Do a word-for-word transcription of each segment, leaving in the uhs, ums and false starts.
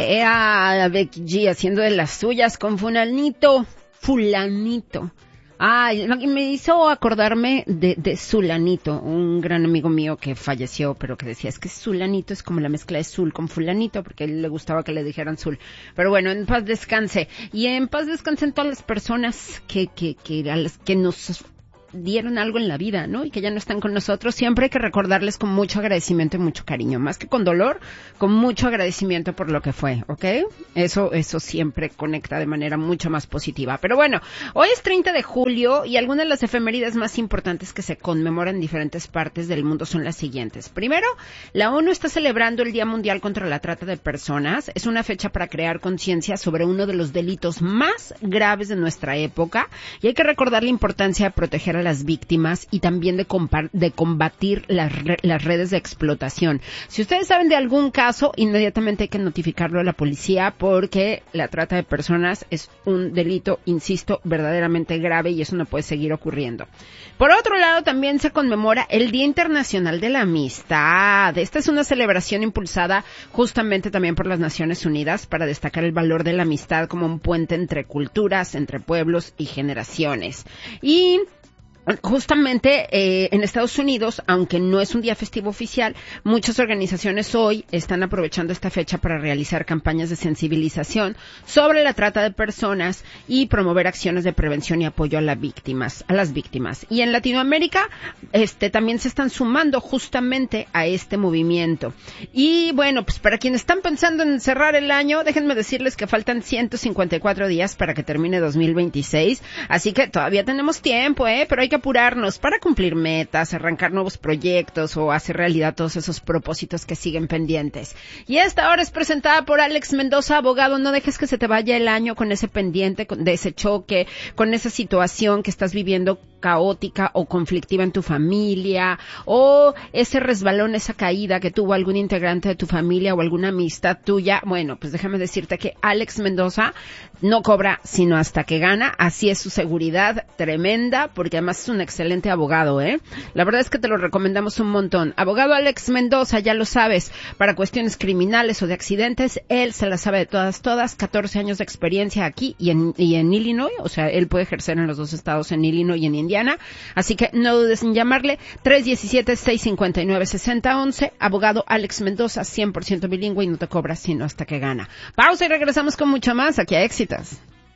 Eh, a Becky G haciendo de las suyas con fulanito, fulanito. Ay, me hizo acordarme de, de Zulanito, un gran amigo mío que falleció, pero que decía, es que Zulanito es como la mezcla de Zul con fulanito, porque a él le gustaba que le dijeran Zul. Pero bueno, en paz descanse. Y en paz descansen todas las personas que, que, que, a las que nos dieron algo en la vida, ¿no? Y que ya no están con nosotros. Siempre hay que recordarles con mucho agradecimiento y mucho cariño. Más que con dolor, con mucho agradecimiento por lo que fue, ¿ok? Eso, eso siempre conecta de manera mucho más positiva. Pero bueno, hoy es treinta de julio y algunas de las efemérides más importantes que se conmemoran en diferentes partes del mundo son las siguientes. Primero, la ONU está celebrando el Día Mundial contra la Trata de Personas. Es una fecha para crear conciencia sobre uno de los delitos más graves de nuestra época y hay que recordar la importancia de proteger a las víctimas y también de, compa- de combatir las, re- las redes de explotación. Si ustedes saben de algún caso, inmediatamente hay que notificarlo a la policía porque la trata de personas es un delito, insisto, verdaderamente grave y eso no puede seguir ocurriendo. Por otro lado, también se conmemora el Día Internacional de la Amistad. Esta es una celebración impulsada justamente también por las Naciones Unidas para destacar el valor de la amistad como un puente entre culturas, entre pueblos y generaciones. Y justamente eh, en Estados Unidos, aunque no es un día festivo oficial, muchas organizaciones hoy están aprovechando esta fecha para realizar campañas de sensibilización sobre la trata de personas y promover acciones de prevención y apoyo a las víctimas, a las víctimas. Y en Latinoamérica, este, también se están sumando justamente a este movimiento. Y bueno, pues para quienes están pensando en cerrar el año, déjenme decirles que faltan ciento cincuenta y cuatro días para que termine dos mil veintiséis, así que todavía tenemos tiempo, eh, pero hay que apurarnos para cumplir metas, arrancar nuevos proyectos o hacer realidad todos esos propósitos que siguen pendientes. Y esta hora es presentada por Alex Mendoza, abogado. No dejes que se te vaya el año con ese pendiente, con, de ese choque, con esa situación que estás viviendo caótica o conflictiva en tu familia, o ese resbalón, esa caída que tuvo algún integrante de tu familia o alguna amistad tuya. Bueno, pues déjame decirte que Alex Mendoza no cobra sino hasta que gana. Así es su seguridad tremenda, porque además es un excelente abogado, ¿eh? La verdad es que te lo recomendamos un montón. Abogado Alex Mendoza, ya lo sabes, para cuestiones criminales o de accidentes, él se las sabe de todas, todas, catorce años de experiencia aquí y en, y en Illinois, o sea, él puede ejercer en los dos estados, en Illinois y en Indiana, así que no dudes en llamarle, tres uno siete, seis cinco nueve, seis cero uno uno, abogado Alex Mendoza, cien por ciento bilingüe y no te cobra sino hasta que gana. Pausa y regresamos con mucho más aquí a Éxitos.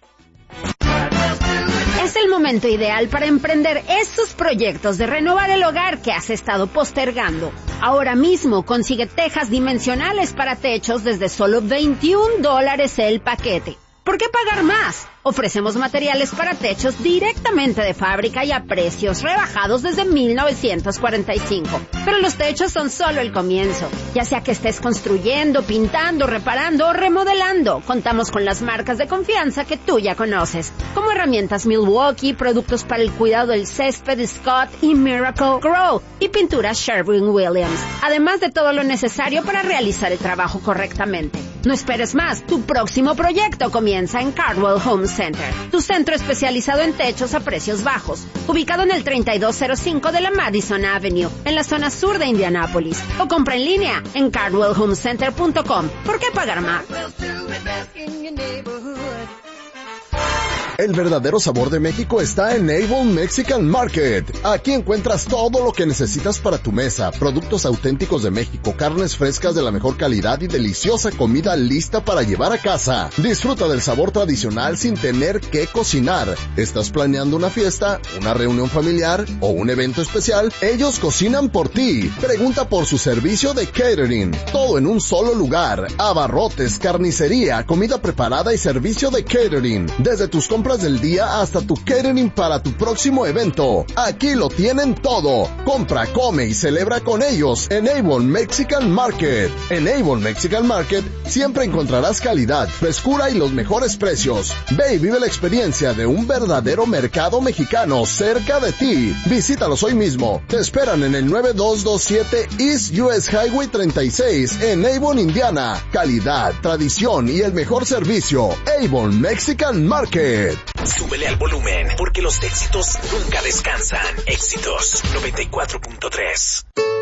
Es el momento ideal para emprender estos proyectos de renovar el hogar que has estado postergando. Ahora mismo consigue tejas dimensionales para techos desde solo veintiún dólares el paquete. ¿Por qué pagar más? Ofrecemos materiales para techos directamente de fábrica y a precios rebajados desde mil novecientos cuarenta y cinco. Pero los techos son solo el comienzo. Ya sea que estés construyendo, pintando, reparando o remodelando, contamos con las marcas de confianza que tú ya conoces, como herramientas Milwaukee, productos para el cuidado del césped Scott y Miracle Grow y pinturas Sherwin-Williams, además de todo lo necesario para realizar el trabajo correctamente. No esperes más, tu próximo proyecto comienza en Cardwell Home Center, tu centro especializado en techos a precios bajos, ubicado en el treinta y dos cero cinco de la Madison Avenue, en la zona sur de Indianápolis, o compra en línea en cardwell home center punto com. ¿Por qué pagar más? El verdadero sabor de México está en Avon Mexican Market. Aquí encuentras todo lo que necesitas para tu mesa, productos auténticos de México, carnes frescas de la mejor calidad y deliciosa comida lista para llevar a casa. Disfruta del sabor tradicional sin tener que cocinar. ¿Estás planeando una fiesta, una reunión familiar o un evento especial? Ellos cocinan por ti. Pregunta por su servicio de catering. Todo en un solo lugar. Abarrotes, carnicería, comida preparada y servicio de catering. Desde tus compras del día hasta tu catering para tu próximo evento. Aquí lo tienen todo. Compra, come y celebra con ellos en Avon Mexican Market. En Avon Mexican Market siempre encontrarás calidad, frescura y los mejores precios. Ve y vive la experiencia de un verdadero mercado mexicano cerca de ti. Visítalos hoy mismo. Te esperan en el nueve dos dos siete East U S Highway treinta y seis en Avon, Indiana. Calidad, tradición y el mejor servicio. Avon Mexican Market. Súbele al volumen, porque los éxitos nunca descansan. Éxitos noventa y cuatro punto tres.